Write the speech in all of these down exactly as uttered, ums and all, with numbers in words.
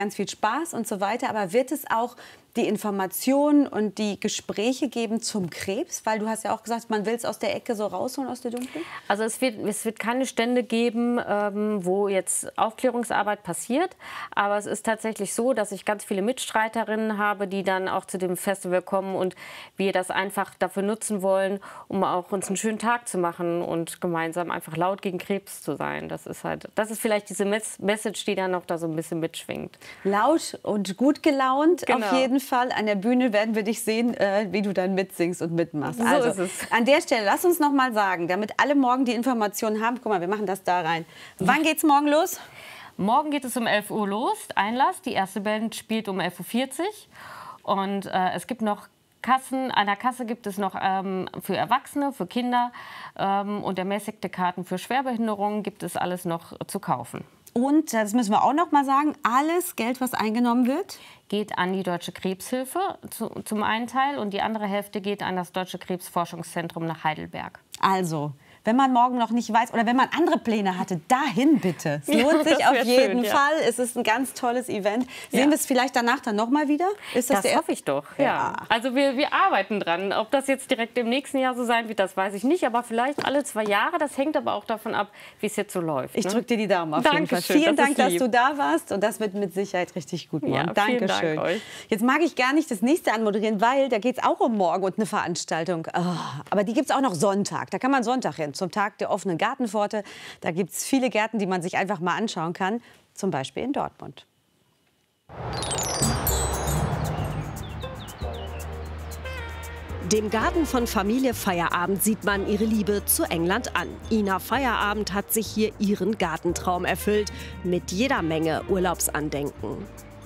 ganz viel Spaß und so weiter. Aber wird es auch die Informationen und die Gespräche geben zum Krebs? Weil du hast ja auch gesagt, man will es aus der Ecke so rausholen, aus der Dunklen. Also es wird, es wird keine Stände geben, ähm, wo jetzt Aufklärungsarbeit passiert. Aber es ist tatsächlich so, dass ich ganz viele Mitstreiterinnen habe, die dann auch zu dem Festival kommen und wir das einfach dafür nutzen wollen, um auch uns einen schönen Tag zu machen und gemeinsam einfach laut gegen Krebs zu sein. Das ist halt, das ist vielleicht diese Message, die dann noch da so ein bisschen mitschwingt. Laut und gut gelaunt, Genau. Auf jeden Fall. An der Bühne werden wir dich sehen, äh, wie du dann mitsingst und mitmachst. So also, ist es. An der Stelle, lass uns noch mal sagen, damit alle morgen die Informationen haben. Guck mal, wir machen das da rein. Wann geht's morgen los? Morgen geht es um elf Uhr los, Einlass. Die erste Band spielt um elf Uhr vierzig. Und äh, es gibt noch Kassen. An der Kasse gibt es noch ähm, für Erwachsene, für Kinder ähm, und ermäßigte Karten für Schwerbehinderungen gibt es alles noch zu kaufen. Und, das müssen wir auch noch mal sagen, alles Geld, was eingenommen wird, geht an die Deutsche Krebshilfe zu, zum einen Teil und die andere Hälfte geht an das Deutsche Krebsforschungszentrum nach Heidelberg. Also, wenn man morgen noch nicht weiß oder wenn man andere Pläne hatte, dahin bitte. Es lohnt sich auf jeden schön, ja. Fall. Es ist ein ganz tolles Event. Sehen Ja. wir es vielleicht danach dann noch mal wieder? Ist das Das der hoffe ich doch, ja. Ja. Also wir, wir arbeiten dran. Ob das jetzt direkt im nächsten Jahr so sein wird, das weiß ich nicht. Aber vielleicht alle zwei Jahre. Das hängt aber auch davon ab, wie es jetzt so läuft. Ich ne? drücke dir die Daumen auf jeden Fall. Dankeschön, Vielen das Dank, ist dass lieb. du da warst. Und das wird mit Sicherheit richtig gut morgen. Ja, vielen Dankeschön. Dank euch. Jetzt mag ich gar nicht das nächste anmoderieren, weil da geht es auch um morgen und eine Veranstaltung. Oh, aber die gibt es auch noch Sonntag. Da kann man Sonntag hin, zum Tag der offenen Gartenpforte. Da gibt es viele Gärten, die man sich einfach mal anschauen kann. Zum Beispiel in Dortmund. Dem Garten von Familie Feierabend sieht man ihre Liebe zu England an. Ina Feierabend hat sich hier ihren Gartentraum erfüllt, mit jeder Menge Urlaubsandenken.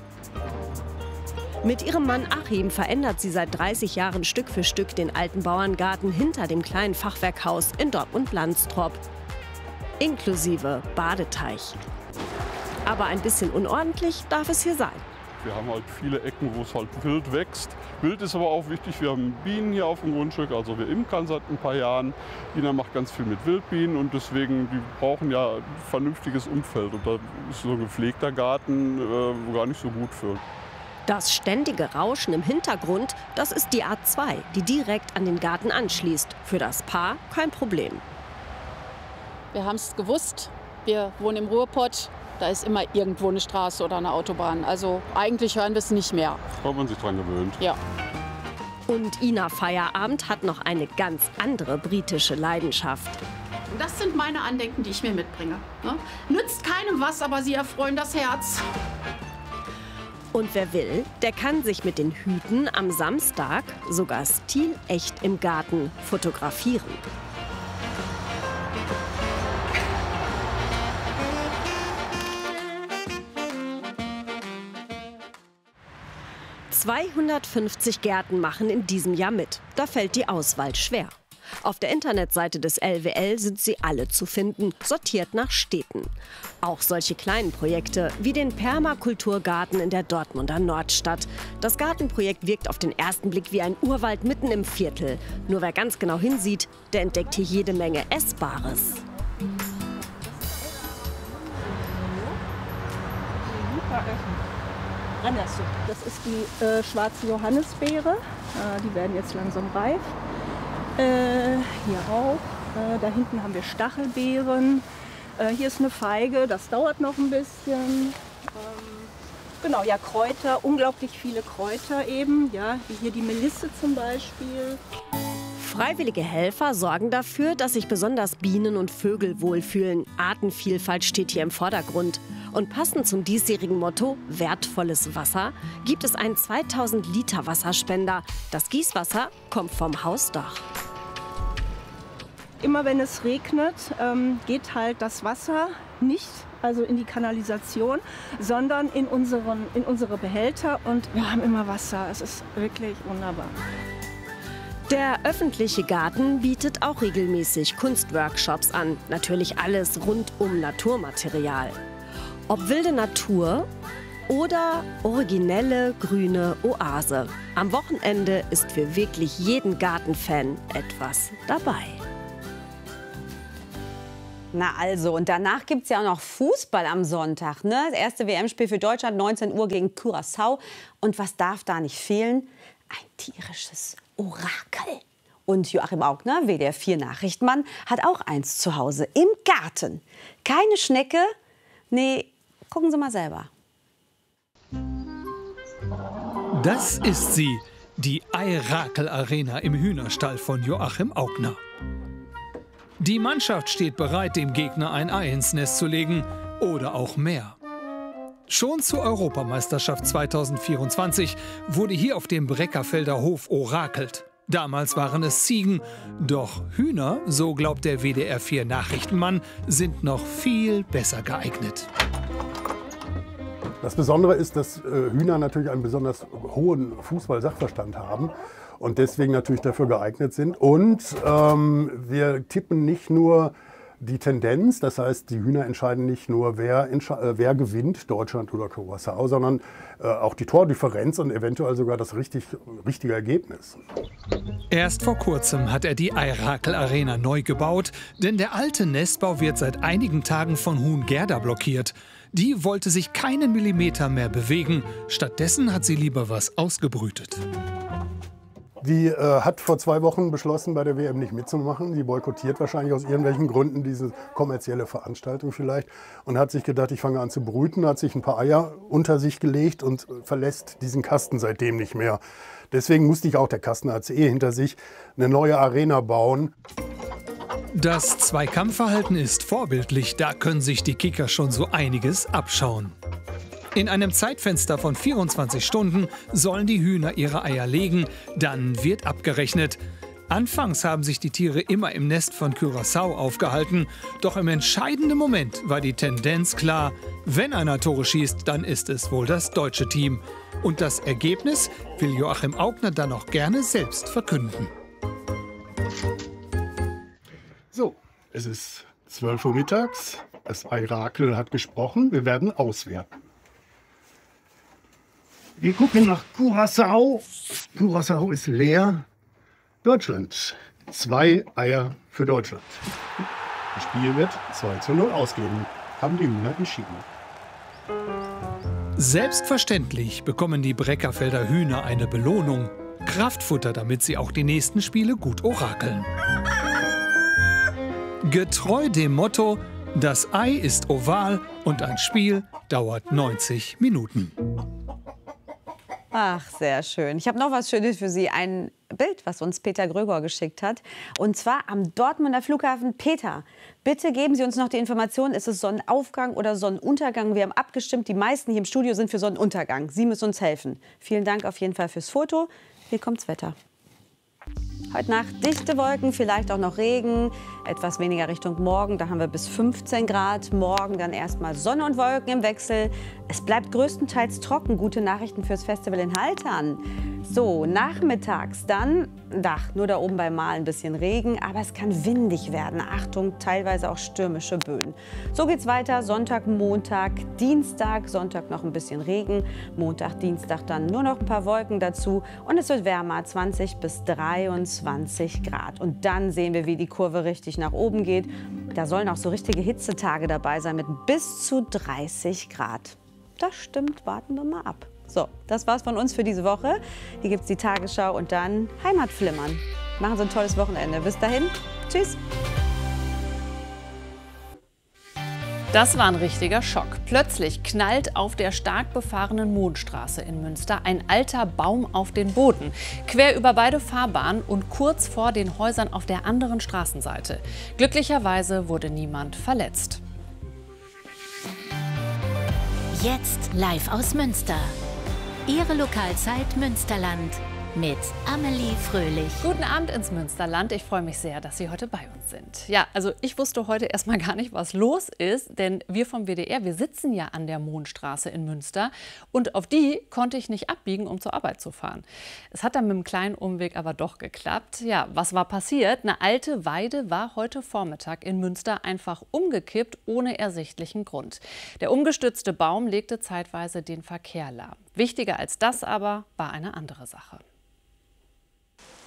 Mit ihrem Mann Achim verändert sie seit dreißig Jahren Stück für Stück den alten Bauerngarten hinter dem kleinen Fachwerkhaus in Dortmund-Blanstrop. Inklusive Badeteich. Aber ein bisschen unordentlich darf es hier sein. Wir haben halt viele Ecken, wo es halt wild wächst. Wild ist aber auch wichtig. Wir haben Bienen hier auf dem Grundstück, also wir imkern seit ein paar Jahren. Ina macht ganz viel mit Wildbienen und deswegen, die brauchen ja ein vernünftiges Umfeld. Und da ist so ein gepflegter Garten äh, gar nicht so gut für. Das ständige Rauschen im Hintergrund, das ist die A zwei, die direkt an den Garten anschließt. Für das Paar kein Problem. Wir haben es gewusst, wir wohnen im Ruhrpott, da ist immer irgendwo eine Straße oder eine Autobahn. Also eigentlich hören wir es nicht mehr. Da hat man sich dran gewöhnt. Ja. Und Ina Feierabend hat noch eine ganz andere britische Leidenschaft. Und das sind meine Andenken, die ich mir mitbringe. Ne? Nützt keinem was, aber sie erfreuen das Herz. Und wer will, der kann sich mit den Hüten am Samstag sogar stilecht im Garten fotografieren. zweihundertfünfzig Gärten machen in diesem Jahr mit. Da fällt die Auswahl schwer. Auf der Internetseite des L W L sind sie alle zu finden, sortiert nach Städten. Auch solche kleinen Projekte wie den Permakulturgarten in der Dortmunder Nordstadt. Das Gartenprojekt wirkt auf den ersten Blick wie ein Urwald mitten im Viertel. Nur wer ganz genau hinsieht, der entdeckt hier jede Menge Essbares. Das ist die äh, schwarze Johannisbeere. Äh, die werden jetzt langsam reif. Äh, hier auch. Äh, da hinten haben wir Stachelbeeren. Äh, hier ist eine Feige, das dauert noch ein bisschen. Ähm, genau, ja, Kräuter, unglaublich viele Kräuter eben. Ja, wie hier die Melisse zum Beispiel. Freiwillige Helfer sorgen dafür, dass sich besonders Bienen und Vögel wohlfühlen. Artenvielfalt steht hier im Vordergrund. Und passend zum diesjährigen Motto wertvolles Wasser gibt es einen zweitausend Liter Wasserspender. Das Gießwasser kommt vom Hausdach. Immer wenn es regnet, ähm, geht halt das Wasser nicht also in die Kanalisation, sondern in, unseren, in unsere Behälter. Und wir haben immer Wasser. Es ist wirklich wunderbar. Der öffentliche Garten bietet auch regelmäßig Kunstworkshops an. Natürlich alles rund um Naturmaterial. Ob wilde Natur oder originelle grüne Oase. Am Wochenende ist für wirklich jeden Gartenfan etwas dabei. Na also, und danach gibt es ja auch noch Fußball am Sonntag. Ne? Das erste W M-Spiel für Deutschland, neunzehn Uhr gegen Curaçao. Und was darf da nicht fehlen? Ein tierisches Orakel. Und Joachim Augner, W D R vier Nachrichtenmann, hat auch eins zu Hause im Garten. Keine Schnecke? Nee, gucken Sie mal selber. Das ist sie, die Eirakel-Arena im Hühnerstall von Joachim Augner. Die Mannschaft steht bereit, dem Gegner ein Ei ins Nest zu legen oder auch mehr. Schon zur Europameisterschaft zweitausendvierundzwanzig wurde hier auf dem Breckerfelder Hof orakelt. Damals waren es Ziegen, doch Hühner, so glaubt der W D R vier Nachrichtenmann, sind noch viel besser geeignet. Das Besondere ist, dass Hühner natürlich einen besonders hohen Fußball-Sachverstand haben und deswegen natürlich dafür geeignet sind. Und ähm, wir tippen nicht nur die Tendenz, das heißt, die Hühner entscheiden nicht nur, wer, äh, wer gewinnt, Deutschland oder Curaçao, sondern äh, auch die Tordifferenz und eventuell sogar das richtig, richtige Ergebnis. Erst vor kurzem hat er die Eirakel Arena neu gebaut, denn der alte Nestbau wird seit einigen Tagen von Huhn Gerda blockiert. Die wollte sich keinen Millimeter mehr bewegen, stattdessen hat sie lieber was ausgebrütet. Die äh, hat vor zwei Wochen beschlossen, bei der W M nicht mitzumachen. Die boykottiert wahrscheinlich aus irgendwelchen Gründen diese kommerzielle Veranstaltung vielleicht. Und hat sich gedacht, ich fange an zu brüten, hat sich ein paar Eier unter sich gelegt und verlässt diesen Kasten seitdem nicht mehr. Deswegen musste ich auch, der Kasten hat eh hinter sich, eine neue Arena bauen. Das Zweikampfverhalten ist vorbildlich, da können sich die Kicker schon so einiges abschauen. In einem Zeitfenster von vierundzwanzig Stunden sollen die Hühner ihre Eier legen, dann wird abgerechnet. Anfangs haben sich die Tiere immer im Nest von Curaçao aufgehalten, doch im entscheidenden Moment war die Tendenz klar, wenn einer Tore schießt, dann ist es wohl das deutsche Team. Und das Ergebnis will Joachim Augner dann auch gerne selbst verkünden. So, es ist zwölf Uhr mittags, das Eirakel hat gesprochen, wir werden auswerten. Wir gucken nach Curaçao. Curaçao ist leer. Deutschland. Zwei Eier für Deutschland. Das Spiel wird zwei zu null ausgehen. Haben die Hühner entschieden. Selbstverständlich bekommen die Breckerfelder Hühner eine Belohnung. Kraftfutter, damit sie auch die nächsten Spiele gut orakeln. Getreu dem Motto, das Ei ist oval und ein Spiel dauert neunzig Minuten. Ach, sehr schön. Ich habe noch was Schönes für Sie. Ein Bild, was uns Peter Gröger geschickt hat. Und zwar am Dortmunder Flughafen. Peter, bitte geben Sie uns noch die Information, ist es Sonnenaufgang oder Sonnenuntergang? Wir haben abgestimmt, die meisten hier im Studio sind für Sonnenuntergang. Sie müssen uns helfen. Vielen Dank auf jeden Fall fürs Foto. Hier kommt's Wetter. Heute Nacht dichte Wolken, vielleicht auch noch Regen, etwas weniger Richtung Morgen. Da haben wir bis fünfzehn Grad. Morgen dann erstmal Sonne und Wolken im Wechsel. Es bleibt größtenteils trocken. Gute Nachrichten fürs Festival in Haltern. So, nachmittags dann, ach, nur da oben bei Mahl ein bisschen Regen, aber es kann windig werden. Achtung, teilweise auch stürmische Böen. So geht's weiter. Sonntag, Montag, Dienstag, Sonntag noch ein bisschen Regen. Montag, Dienstag dann nur noch ein paar Wolken dazu. Und es wird wärmer, zwanzig bis dreiundzwanzig Grad. Und dann sehen wir, wie die Kurve richtig nach oben geht. Da sollen auch so richtige Hitzetage dabei sein mit bis zu dreißig Grad. Das stimmt, warten wir mal ab. So, das war's von uns für diese Woche. Hier gibt's die Tagesschau und dann Heimatflimmern. Machen Sie ein tolles Wochenende. Bis dahin, tschüss. Das war ein richtiger Schock. Plötzlich knallt auf der stark befahrenen Mohnstraße in Münster ein alter Baum auf den Boden. Quer über beide Fahrbahnen und kurz vor den Häusern auf der anderen Straßenseite. Glücklicherweise wurde niemand verletzt. Jetzt live aus Münster. Ihre Lokalzeit Münsterland mit Amelie Fröhlich. Guten Abend ins Münsterland. Ich freue mich sehr, dass Sie heute bei uns sind. Ja, also ich wusste heute erstmal gar nicht, was los ist, denn wir vom W D R, wir sitzen ja an der Mohnstraße in Münster und auf die konnte ich nicht abbiegen, um zur Arbeit zu fahren. Es hat dann mit einem kleinen Umweg aber doch geklappt. Ja, was war passiert? Eine alte Weide war heute Vormittag in Münster einfach umgekippt, ohne ersichtlichen Grund. Der umgestürzte Baum legte zeitweise den Verkehr lahm. Wichtiger als das aber war eine andere Sache.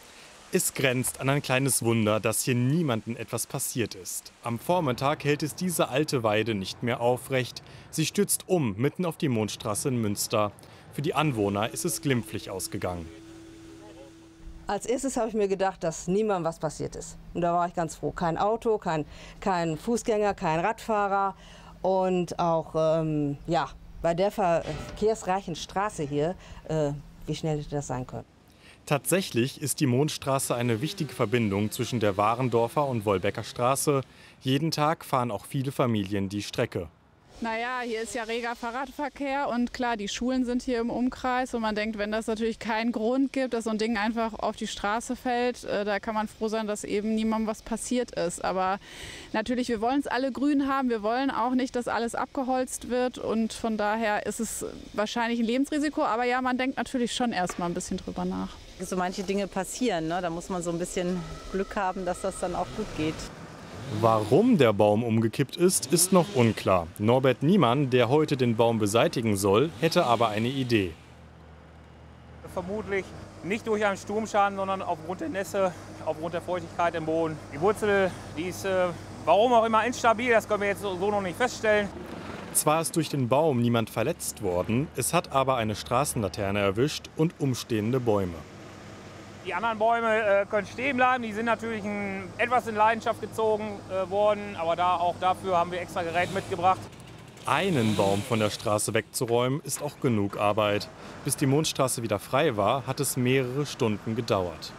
Es grenzt an ein kleines Wunder, dass hier niemandem etwas passiert ist. Am Vormittag hält es diese alte Weide nicht mehr aufrecht. Sie stürzt um, mitten auf die Mondstraße in Münster. Für die Anwohner ist es glimpflich ausgegangen. Als erstes habe ich mir gedacht, dass niemandem was passiert ist. Und da war ich ganz froh. Kein Auto, kein, kein Fußgänger, kein Radfahrer. Und auch ähm, ja, bei der verkehrsreichen Straße hier, äh, wie schnell hätte das sein können? Tatsächlich ist die Mondstraße eine wichtige Verbindung zwischen der Warendorfer und Wolbecker Straße. Jeden Tag fahren auch viele Familien die Strecke. Naja, hier ist ja reger Fahrradverkehr und klar, die Schulen sind hier im Umkreis und man denkt, wenn das natürlich keinen Grund gibt, dass so ein Ding einfach auf die Straße fällt, äh, da kann man froh sein, dass eben niemandem was passiert ist. Aber natürlich, wir wollen es alle grün haben, wir wollen auch nicht, dass alles abgeholzt wird und von daher ist es wahrscheinlich ein Lebensrisiko, aber ja, man denkt natürlich schon erstmal ein bisschen drüber nach. So manche Dinge passieren, ne? Da muss man so ein bisschen Glück haben, dass das dann auch gut geht. Warum der Baum umgekippt ist, ist noch unklar. Norbert Niemann, der heute den Baum beseitigen soll, hätte aber eine Idee. Vermutlich nicht durch einen Sturmschaden, sondern aufgrund der Nässe, aufgrund der Feuchtigkeit im Boden. Die Wurzel, die ist äh, warum auch immer instabil, das können wir jetzt so noch nicht feststellen. Zwar ist durch den Baum niemand verletzt worden, es hat aber eine Straßenlaterne erwischt und umstehende Bäume. Die anderen Bäume äh, können stehen bleiben, die sind natürlich ein, etwas in Leidenschaft gezogen äh, worden, aber da, auch dafür haben wir extra Gerät mitgebracht. Einen Baum von der Straße wegzuräumen, ist auch genug Arbeit. Bis die Mondstraße wieder frei war, hat es mehrere Stunden gedauert.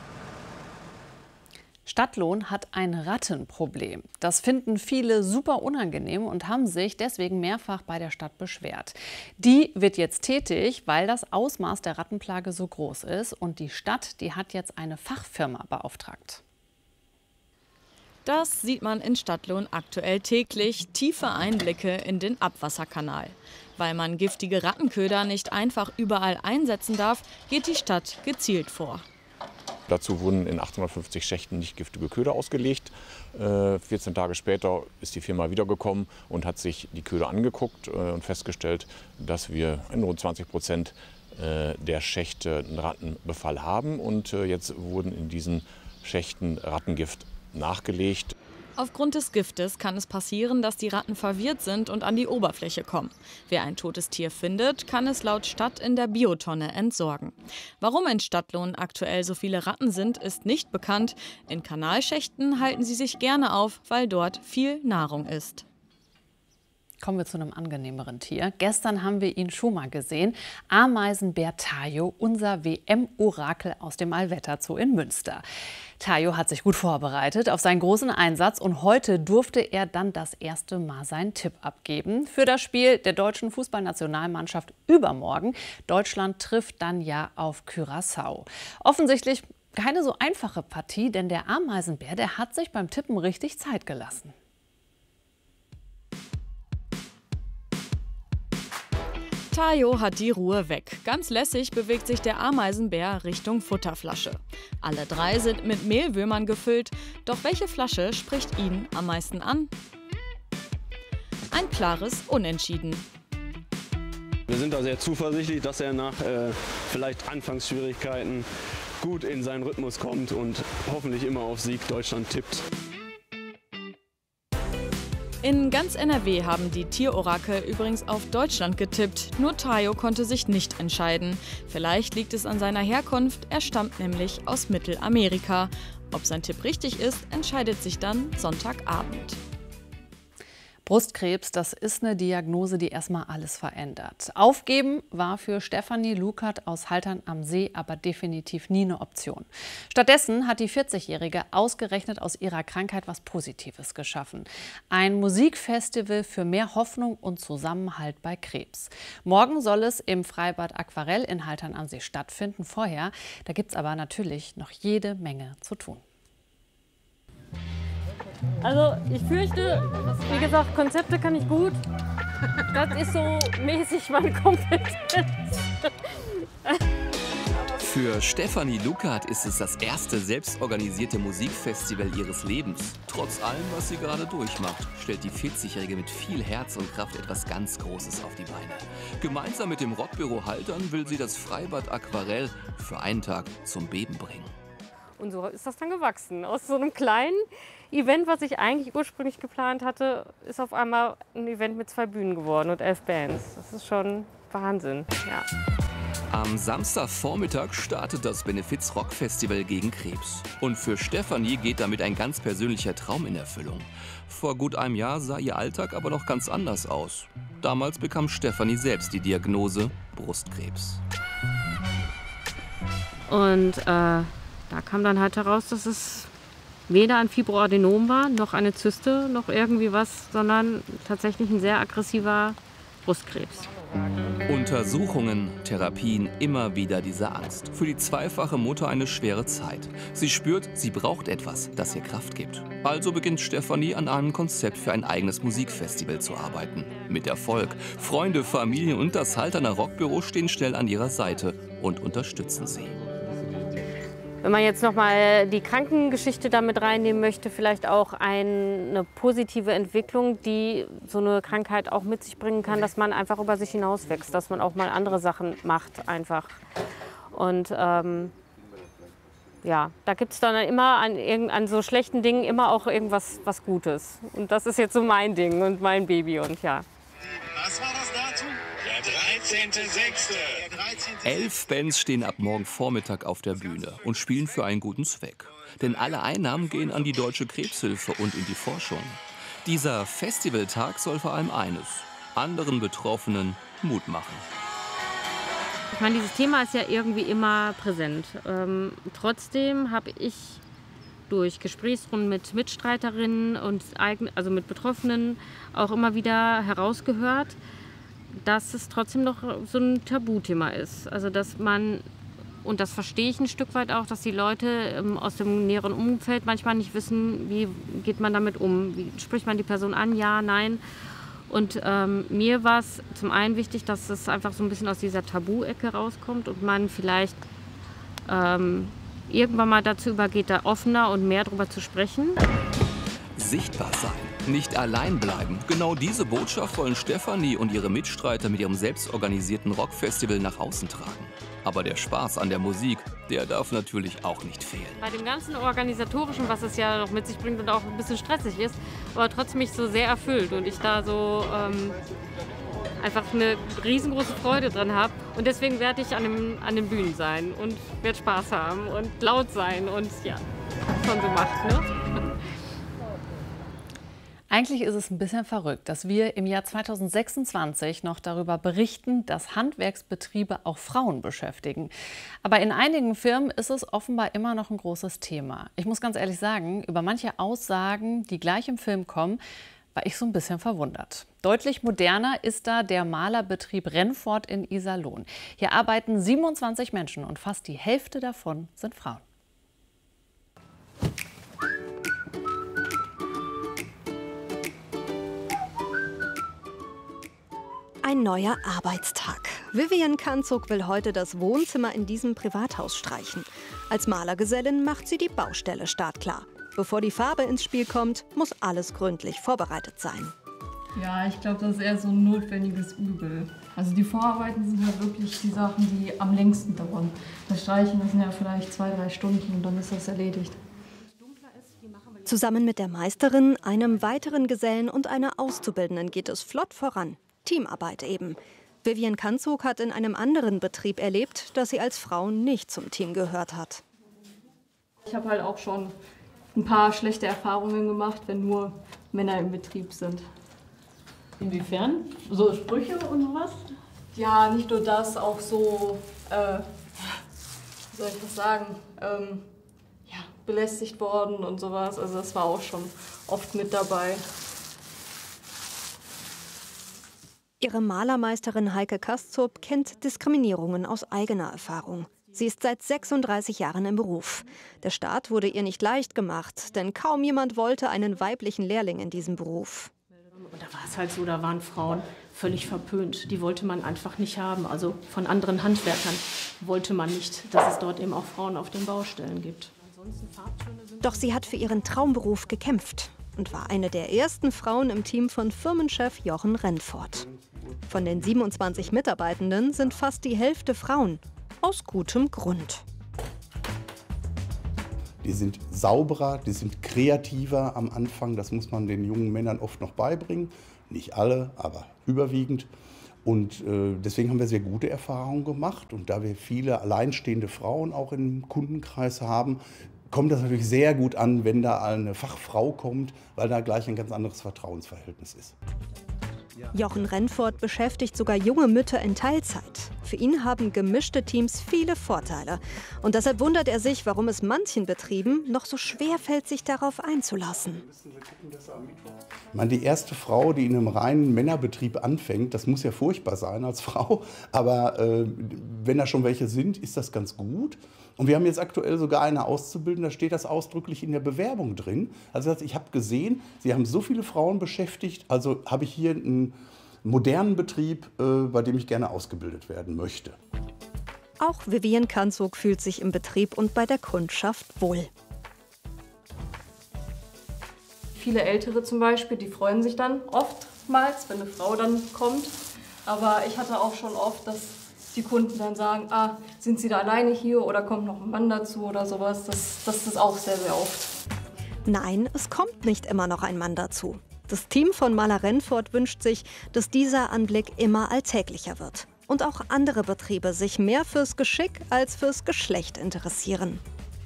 Stadtlohn hat ein Rattenproblem. Das finden viele super unangenehm und haben sich deswegen mehrfach bei der Stadt beschwert. Die wird jetzt tätig, weil das Ausmaß der Rattenplage so groß ist. Und die Stadt, die hat jetzt eine Fachfirma beauftragt. Das sieht man in Stadtlohn aktuell täglich. Tiefe Einblicke in den Abwasserkanal. Weil man giftige Rattenköder nicht einfach überall einsetzen darf, geht die Stadt gezielt vor. Dazu wurden in achthundertfünfzig Schächten nicht giftige Köder ausgelegt. Äh, vierzehn Tage später ist die Firma wiedergekommen und hat sich die Köder angeguckt äh, und festgestellt, dass wir in rund zwanzig Prozent äh, der Schächte einen Rattenbefall haben. Und äh, jetzt wurden in diesen Schächten Rattengift nachgelegt. Aufgrund des Giftes kann es passieren, dass die Ratten verwirrt sind und an die Oberfläche kommen. Wer ein totes Tier findet, kann es laut Stadt in der Biotonne entsorgen. Warum in Stadtlohn aktuell so viele Ratten sind, ist nicht bekannt. In Kanalschächten halten sie sich gerne auf, weil dort viel Nahrung ist. Kommen wir zu einem angenehmeren Tier. Gestern haben wir ihn schon mal gesehen. Ameisenbär Tayo, unser W M-Orakel aus dem Allwetter Zoo in Münster. Tayo hat sich gut vorbereitet auf seinen großen Einsatz und heute durfte er dann das erste Mal seinen Tipp abgeben für das Spiel der deutschen Fußballnationalmannschaft übermorgen. Deutschland trifft dann ja auf Curaçao. Offensichtlich keine so einfache Partie, denn der Ameisenbär, der hat sich beim Tippen richtig Zeit gelassen. Tayo hat die Ruhe weg. Ganz lässig bewegt sich der Ameisenbär Richtung Futterflasche. Alle drei sind mit Mehlwürmern gefüllt. Doch welche Flasche spricht ihn am meisten an? Ein klares Unentschieden. Wir sind da sehr zuversichtlich, dass er nach äh, vielleicht Anfangsschwierigkeiten gut in seinen Rhythmus kommt und hoffentlich immer auf Sieg Deutschland tippt. In ganz N R W haben die Tierorakel übrigens auf Deutschland getippt. Nur Tayo konnte sich nicht entscheiden. Vielleicht liegt es an seiner Herkunft, er stammt nämlich aus Mittelamerika. Ob sein Tipp richtig ist, entscheidet sich dann Sonntagabend. Brustkrebs, das ist eine Diagnose, die erstmal alles verändert. Aufgeben war für Stefanie Lukert aus Haltern am See aber definitiv nie eine Option. Stattdessen hat die vierzigjährige ausgerechnet aus ihrer Krankheit was Positives geschaffen. Ein Musikfestival für mehr Hoffnung und Zusammenhalt bei Krebs. Morgen soll es im Freibad Aquarell in Haltern am See stattfinden. Vorher, da gibt es aber natürlich noch jede Menge zu tun. Also ich fürchte, wie gesagt, Konzepte kann ich gut. Das ist so mäßig meine Kompetenz. Für Stefanie Lukert ist es das erste selbstorganisierte Musikfestival ihres Lebens. Trotz allem, was sie gerade durchmacht, stellt die vierzigjährige mit viel Herz und Kraft etwas ganz Großes auf die Beine. Gemeinsam mit dem Rockbüro Haltern will sie das Freibad Aquarell für einen Tag zum Beben bringen. Und so ist das dann gewachsen. Aus so einem kleinen Event, was ich eigentlich ursprünglich geplant hatte, ist auf einmal ein Event mit zwei Bühnen geworden und elf Bands. Das ist schon Wahnsinn, ja. Am Samstagvormittag startet das Benefiz-Rock-Festival gegen Krebs. Und für Stefanie geht damit ein ganz persönlicher Traum in Erfüllung. Vor gut einem Jahr sah ihr Alltag aber noch ganz anders aus. Damals bekam Stefanie selbst die Diagnose Brustkrebs. Und äh, da kam dann halt heraus, dass es weder ein Fibroadenom war, noch eine Zyste, noch irgendwie was, sondern tatsächlich ein sehr aggressiver Brustkrebs. Untersuchungen, Therapien, immer wieder diese Angst. Für die zweifache Mutter eine schwere Zeit. Sie spürt, sie braucht etwas, das ihr Kraft gibt. Also beginnt Stefanie an einem Konzept für ein eigenes Musikfestival zu arbeiten. Mit Erfolg. Freunde, Familie und das Halterner Rockbüro stehen schnell an ihrer Seite und unterstützen sie. Wenn man jetzt noch mal die Krankengeschichte damit reinnehmen möchte, vielleicht auch eine positive Entwicklung, die so eine Krankheit auch mit sich bringen kann, dass man einfach über sich hinauswächst, dass man auch mal andere Sachen macht einfach. Und ähm, ja, da gibt es dann immer an, an so schlechten Dingen immer auch irgendwas was Gutes. Und das ist jetzt so mein Ding und mein Baby und ja. Was war das dazu? Der dreizehnte sechste Elf Bands stehen ab morgen Vormittag auf der Bühne und spielen für einen guten Zweck. Denn alle Einnahmen gehen an die Deutsche Krebshilfe und in die Forschung. Dieser Festivaltag soll vor allem eines: anderen Betroffenen Mut machen. Ich meine, dieses Thema ist ja irgendwie immer präsent. Ähm, trotzdem habe ich durch Gesprächsrunden mit Mitstreiterinnen und eigen, also mit Betroffenen auch immer wieder herausgehört, dass es trotzdem noch so ein Tabuthema ist. Also dass man, und das verstehe ich ein Stück weit auch, dass die Leute ähm, aus dem näheren Umfeld manchmal nicht wissen, wie geht man damit um, wie spricht man die Person an, ja, nein. Und ähm, mir war es zum einen wichtig, dass es einfach so ein bisschen aus dieser Tabu-Ecke rauskommt und man vielleicht ähm, irgendwann mal dazu übergeht, da offener und mehr darüber zu sprechen. Sichtbar sein, nicht allein bleiben. Genau diese Botschaft wollen Stefanie und ihre Mitstreiter mit ihrem selbstorganisierten Rockfestival nach außen tragen. Aber der Spaß an der Musik, der darf natürlich auch nicht fehlen. Bei dem ganzen Organisatorischen, was es ja noch mit sich bringt und auch ein bisschen stressig ist, aber trotzdem mich so sehr erfüllt und ich da so ähm, einfach eine riesengroße Freude dran habe. Und deswegen werde ich an, dem, an den Bühnen sein und werde Spaß haben und laut sein und ja, was man so macht, ne? Eigentlich ist es ein bisschen verrückt, dass wir im Jahr zweitausendsechsundzwanzig noch darüber berichten, dass Handwerksbetriebe auch Frauen beschäftigen. Aber in einigen Firmen ist es offenbar immer noch ein großes Thema. Ich muss ganz ehrlich sagen, über manche Aussagen, die gleich im Film kommen, war ich so ein bisschen verwundert. Deutlich moderner ist da der Malerbetrieb Rennfort in Iserlohn. Hier arbeiten siebenundzwanzig Menschen und fast die Hälfte davon sind Frauen. Ein neuer Arbeitstag. Vivian Kanzog will heute das Wohnzimmer in diesem Privathaus streichen. Als Malergesellin macht sie die Baustelle startklar. Bevor die Farbe ins Spiel kommt, muss alles gründlich vorbereitet sein. Ja, ich glaube, das ist eher so ein notwendiges Übel. Also die Vorarbeiten sind ja wirklich die Sachen, die am längsten dauern. Das Streichen, das sind ja vielleicht zwei, drei Stunden und dann ist das erledigt. Zusammen mit der Meisterin, einem weiteren Gesellen und einer Auszubildenden geht es flott voran. Teamarbeit eben. Vivian Kanzog hat in einem anderen Betrieb erlebt, dass sie als Frau nicht zum Team gehört hat. Ich habe halt auch schon ein paar schlechte Erfahrungen gemacht, wenn nur Männer im Betrieb sind. Inwiefern? So Sprüche und sowas? Ja, nicht nur das, auch so, äh, wie soll ich das sagen, ähm, ja, belästigt worden und sowas. Also das war auch schon oft mit dabei. Ihre Malermeisterin Heike Kaszup kennt Diskriminierungen aus eigener Erfahrung. Sie ist seit sechsunddreißig Jahren im Beruf. Der Start wurde ihr nicht leicht gemacht, denn kaum jemand wollte einen weiblichen Lehrling in diesem Beruf. Und da war es halt so, da waren Frauen völlig verpönt. Die wollte man einfach nicht haben. Also von anderen Handwerkern wollte man nicht, dass es dort eben auch Frauen auf den Baustellen gibt. Doch sie hat für ihren Traumberuf gekämpft und war eine der ersten Frauen im Team von Firmenchef Jochen Rennfort. Von den siebenundzwanzig Mitarbeitenden sind fast die Hälfte Frauen. Aus gutem Grund. Die sind sauberer, die sind kreativer am Anfang. Das muss man den jungen Männern oft noch beibringen. Nicht alle, aber überwiegend. Und äh, deswegen haben wir sehr gute Erfahrungen gemacht. Und da wir viele alleinstehende Frauen auch im Kundenkreis haben, kommt das natürlich sehr gut an, wenn da eine Fachfrau kommt, weil da gleich ein ganz anderes Vertrauensverhältnis ist. Jochen Rennfort beschäftigt sogar junge Mütter in Teilzeit. Für ihn haben gemischte Teams viele Vorteile. Und deshalb wundert er sich, warum es manchen Betrieben noch so schwer fällt, sich darauf einzulassen. Ich meine, die erste Frau, die in einem reinen Männerbetrieb anfängt, das muss ja furchtbar sein als Frau. Aber äh, wenn da schon welche sind, ist das ganz gut. Und wir haben jetzt aktuell sogar eine Auszubildende, da steht das ausdrücklich in der Bewerbung drin. Also ich habe gesehen, Sie haben so viele Frauen beschäftigt, also habe ich hier einen modernen Betrieb, äh, bei dem ich gerne ausgebildet werden möchte. Auch Vivian Kanzog fühlt sich im Betrieb und bei der Kundschaft wohl. Viele Ältere zum Beispiel, die freuen sich dann oftmals, wenn eine Frau dann kommt. Aber ich hatte auch schon oft, dass die Kunden dann sagen, ah, sind Sie da alleine hier oder kommt noch ein Mann dazu oder sowas. Das, das ist auch sehr, sehr oft. Nein, es kommt nicht immer noch ein Mann dazu. Das Team von Maler Rennfort wünscht sich, dass dieser Anblick immer alltäglicher wird. Und auch andere Betriebe sich mehr fürs Geschick als fürs Geschlecht interessieren.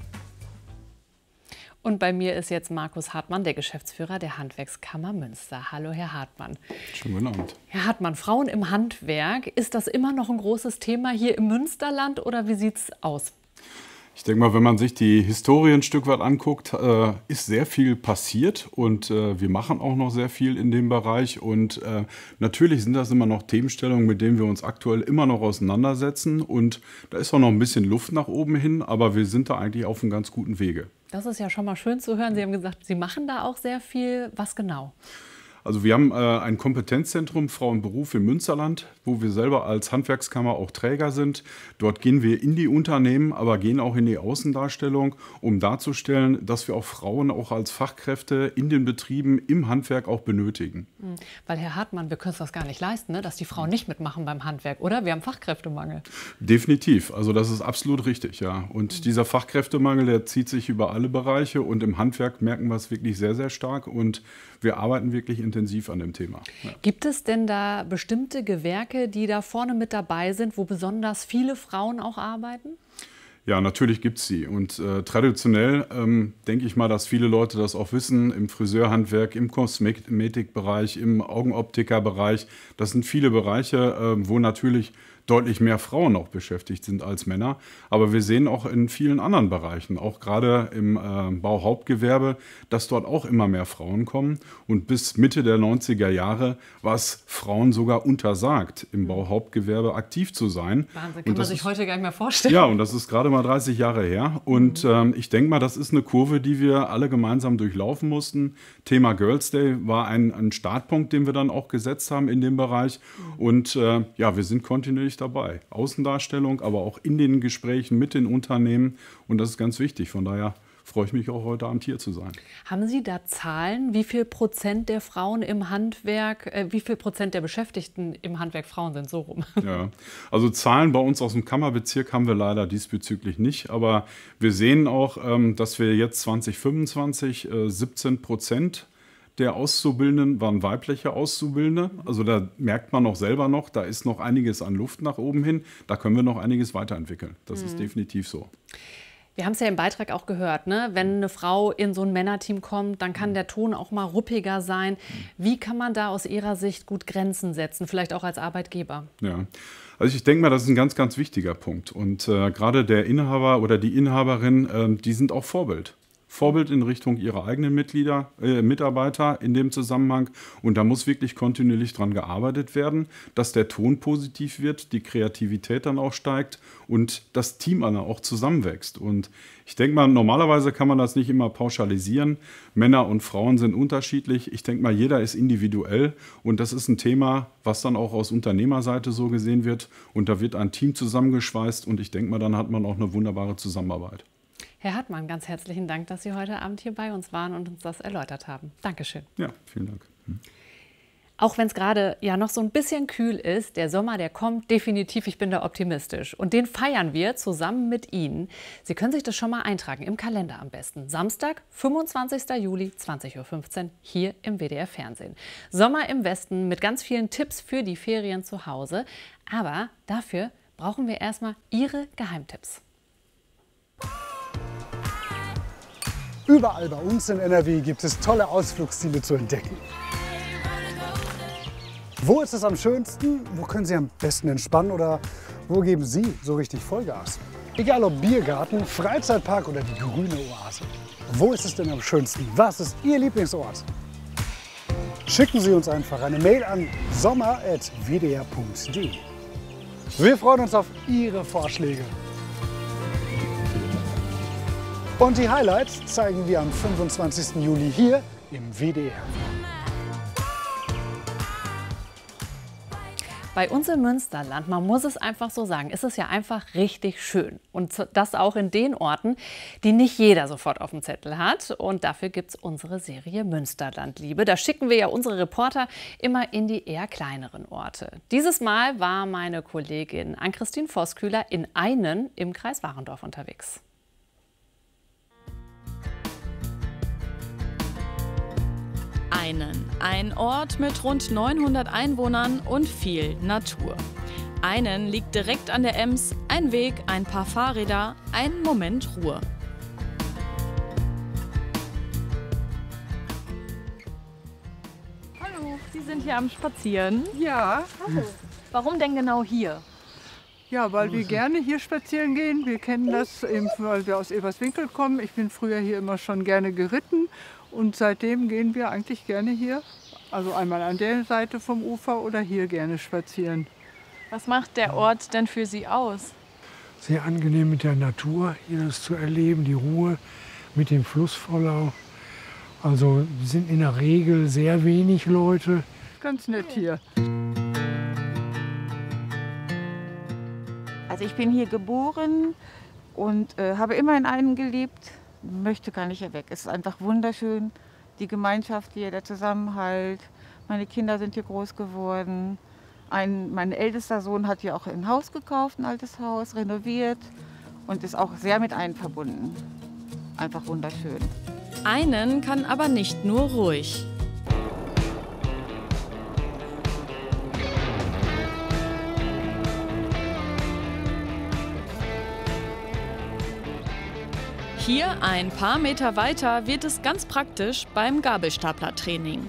Und bei mir ist jetzt Markus Hartmann, der Geschäftsführer der Handwerkskammer Münster. Hallo, Herr Hartmann. Schönen guten Abend. Herr Hartmann, Frauen im Handwerk, ist das immer noch ein großes Thema hier im Münsterland oder wie sieht es aus? Ich denke mal, wenn man sich die Historie ein Stück weit anguckt, äh, ist sehr viel passiert und äh, wir machen auch noch sehr viel in dem Bereich. Und äh, natürlich sind das immer noch Themenstellungen, mit denen wir uns aktuell immer noch auseinandersetzen. Und da ist auch noch ein bisschen Luft nach oben hin, aber wir sind da eigentlich auf einem ganz guten Wege. Das ist ja schon mal schön zu hören. Sie haben gesagt, Sie machen da auch sehr viel. Was genau? Also wir haben äh, ein Kompetenzzentrum Frau und Beruf im Münsterland, wo wir selber als Handwerkskammer auch Träger sind. Dort gehen wir in die Unternehmen, aber gehen auch in die Außendarstellung, um darzustellen, dass wir auch Frauen auch als Fachkräfte in den Betrieben im Handwerk auch benötigen. Weil Herr Hartmann, wir können es das gar nicht leisten, ne? Dass die Frauen nicht mitmachen beim Handwerk, oder? Wir haben Fachkräftemangel. Definitiv, also das ist absolut richtig, ja. Und mhm. dieser Fachkräftemangel, der zieht sich über alle Bereiche und im Handwerk merken wir es wirklich sehr, sehr stark und wir arbeiten wirklich intensiv an dem Thema. Ja. Gibt es denn da bestimmte Gewerke, die da vorne mit dabei sind, wo besonders viele Frauen auch arbeiten? Ja, natürlich gibt es sie. Und äh, traditionell ähm, denke ich mal, dass viele Leute das auch wissen, im Friseurhandwerk, im Kosmetikbereich, im Augenoptikerbereich. Das sind viele Bereiche, äh, wo natürlich deutlich mehr Frauen auch beschäftigt sind als Männer. Aber wir sehen auch in vielen anderen Bereichen, auch gerade im äh, Bauhauptgewerbe, dass dort auch immer mehr Frauen kommen. Und bis Mitte der neunziger Jahre war es Frauen sogar untersagt, im Bauhauptgewerbe aktiv zu sein. Wahnsinn, kann man sich heute gar nicht mehr vorstellen. Ja, und das ist gerade mal dreißig Jahre her. Und ähm, ich denke mal, das ist eine Kurve, die wir alle gemeinsam durchlaufen mussten. Thema Girls Day war ein, ein Startpunkt, den wir dann auch gesetzt haben in dem Bereich. Und äh, ja, wir sind kontinuierlich dabei. Außendarstellung, aber auch in den Gesprächen mit den Unternehmen. Und das ist ganz wichtig. Von daher freue ich mich auch heute Abend hier zu sein. Haben Sie da Zahlen, wie viel Prozent der Frauen im Handwerk, äh, wie viel Prozent der Beschäftigten im Handwerk Frauen sind, so rum? Ja, also Zahlen bei uns aus dem Kammerbezirk haben wir leider diesbezüglich nicht. Aber wir sehen auch, ähm, dass wir jetzt zwanzig fünfundzwanzig äh, siebzehn Prozent der Auszubildenden waren weibliche Auszubildende. Also da merkt man auch selber noch, da ist noch einiges an Luft nach oben hin. Da können wir noch einiges weiterentwickeln. Das mhm. ist definitiv so. Wir haben es ja im Beitrag auch gehört, ne? Wenn eine Frau in so ein Männerteam kommt, dann kann der Ton auch mal ruppiger sein. Wie kann man da aus Ihrer Sicht gut Grenzen setzen, vielleicht auch als Arbeitgeber? Ja, also ich denke mal, das ist ein ganz, ganz wichtiger Punkt. Und äh, gerade der Inhaber oder die Inhaberin, äh, die sind auch Vorbild. Vorbild in Richtung ihrer eigenen Mitglieder, äh, Mitarbeiter in dem Zusammenhang. Und da muss wirklich kontinuierlich dran gearbeitet werden, dass der Ton positiv wird, die Kreativität dann auch steigt und das Team dann auch zusammenwächst. Und ich denke mal, normalerweise kann man das nicht immer pauschalisieren. Männer und Frauen sind unterschiedlich. Ich denke mal, jeder ist individuell. Und das ist ein Thema, was dann auch aus Unternehmerseite so gesehen wird. Und da wird ein Team zusammengeschweißt. Und ich denke mal, dann hat man auch eine wunderbare Zusammenarbeit. Herr Hartmann, ganz herzlichen Dank, dass Sie heute Abend hier bei uns waren und uns das erläutert haben. Dankeschön. Ja, vielen Dank. Auch wenn es gerade ja noch so ein bisschen kühl ist, der Sommer, der kommt definitiv, ich bin da optimistisch. Und den feiern wir zusammen mit Ihnen. Sie können sich das schon mal eintragen, im Kalender am besten. Samstag, fünfundzwanzigster Juli, zwanzig Uhr fünfzehn, hier im W D R Fernsehen. Sommer im Westen mit ganz vielen Tipps für die Ferien zu Hause. Aber dafür brauchen wir erstmal Ihre Geheimtipps. Überall bei uns in N R W gibt es tolle Ausflugsziele zu entdecken. Wo ist es am schönsten? Wo können Sie am besten entspannen? Oder wo geben Sie so richtig Vollgas? Egal ob Biergarten, Freizeitpark oder die grüne Oase. Wo ist es denn am schönsten? Was ist Ihr Lieblingsort? Schicken Sie uns einfach eine Mail an sommer at w d r punkt d e. Wir freuen uns auf Ihre Vorschläge. Und die Highlights zeigen wir am fünfundzwanzigsten Juli hier im W D R. Bei uns im Münsterland, man muss es einfach so sagen, ist es ja einfach richtig schön. Und das auch in den Orten, die nicht jeder sofort auf dem Zettel hat. Und dafür gibt es unsere Serie Münsterlandliebe. Da schicken wir ja unsere Reporter immer in die eher kleineren Orte. Dieses Mal war meine Kollegin Ann-Christine Voskuehler in Einen im Kreis Warendorf unterwegs. Einen, ein Ort mit rund neunhundert Einwohnern und viel Natur. Einen liegt direkt an der Ems, ein Weg, ein paar Fahrräder, ein Moment Ruhe. Hallo, Sie sind hier am Spazieren? Ja. Hallo. Warum denn genau hier? Ja, weil wir gerne hier spazieren gehen. Wir kennen das, eben, weil wir aus Eberswinkel kommen. Ich bin früher hier immer schon gerne geritten. Und seitdem gehen wir eigentlich gerne hier, also einmal an der Seite vom Ufer oder hier gerne spazieren. Was macht der Ort denn für Sie aus? Sehr angenehm mit der Natur, hier das zu erleben, die Ruhe mit dem Flussvollau. Also sind in der Regel sehr wenig Leute. Ganz nett hier. Also ich bin hier geboren und äh, habe immer in Einen gelebt. Möchte gar nicht hier weg. Es ist einfach wunderschön. Die Gemeinschaft hier, der Zusammenhalt. Meine Kinder sind hier groß geworden. Ein, mein ältester Sohn hat hier auch ein Haus gekauft, ein altes Haus, renoviert und ist auch sehr mit Einen verbunden. Einfach wunderschön. Einen kann aber nicht nur ruhig. Hier, ein paar Meter weiter, wird es ganz praktisch beim Gabelstaplertraining.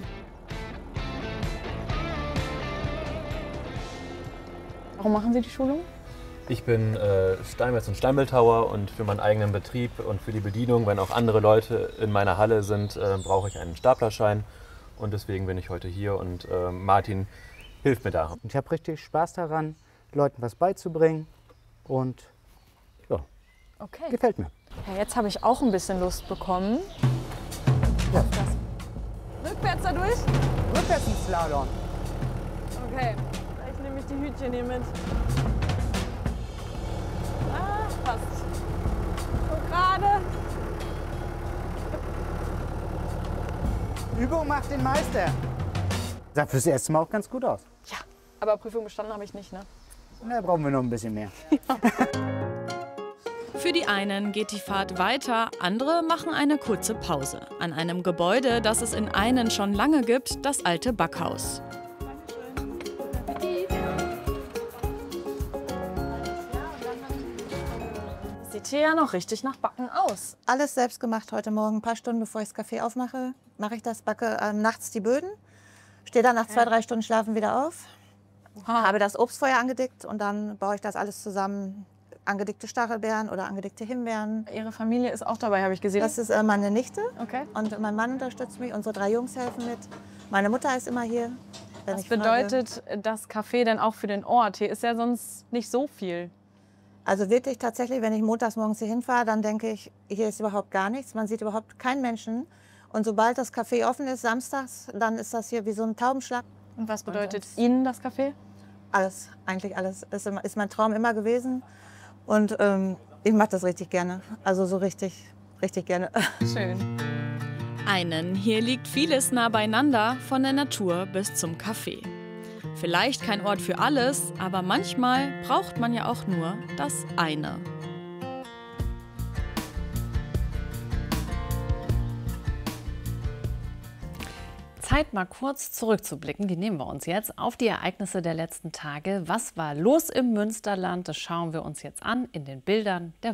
Warum machen Sie die Schulung? Ich bin äh, Steinmetz- und Steinbildhauer und für meinen eigenen Betrieb und für die Bedienung, wenn auch andere Leute in meiner Halle sind, äh, brauche ich einen Staplerschein. Und deswegen bin ich heute hier und äh, Martin hilft mir da. Ich habe richtig Spaß daran, Leuten was beizubringen und ja, okay. Gefällt mir. Ja, jetzt habe ich auch ein bisschen Lust bekommen. Ja. Das. Rückwärts da durch? Rückwärts ins Slalom. Okay, vielleicht nehme ich die Hütchen hier mit. Ah, passt. So gerade. Übung macht den Meister. Sah fürs erste Mal auch ganz gut aus. Ja, aber Prüfung bestanden habe ich nicht, ne? Da brauchen wir noch ein bisschen mehr. Ja. Für die einen geht die Fahrt weiter, andere machen eine kurze Pause. An einem Gebäude, das es in Einen schon lange gibt, das alte Backhaus. Sieht hier ja noch richtig nach Backen aus. Alles selbst gemacht heute Morgen. Ein paar Stunden bevor ich das Café aufmache, mache ich das, backe äh, nachts die Böden. Stehe dann nach zwei, drei Stunden Schlafen wieder auf. Aha. Habe das Obstfeuer angedickt und dann baue ich das alles zusammen. Angedickte Stachelbeeren oder angedickte Himbeeren. Ihre Familie ist auch dabei, habe ich gesehen. Das ist äh, meine Nichte. Okay. Und mein Mann unterstützt mich. Unsere drei Jungs helfen mit. Meine Mutter ist immer hier. Was bedeutet das Café denn auch für den Ort? Hier ist ja sonst nicht so viel. Also wirklich tatsächlich, wenn ich montags morgens hier hinfahre, dann denke ich, hier ist überhaupt gar nichts. Man sieht überhaupt keinen Menschen. Und sobald das Café offen ist, samstags, dann ist das hier wie so ein Taubenschlag. Und was bedeutet Ihnen das Café? Alles, eigentlich alles. Das ist mein Traum immer gewesen. Und ähm, ich mache das richtig gerne. Also so richtig, richtig gerne. Schön. Einen, hier liegt vieles nah beieinander, von der Natur bis zum Café. Vielleicht kein Ort für alles, aber manchmal braucht man ja auch nur das eine. Zeit, mal kurz zurückzublicken, die nehmen wir uns jetzt, auf die Ereignisse der letzten Tage. Was war los im Münsterland? Das schauen wir uns jetzt an in den Bildern der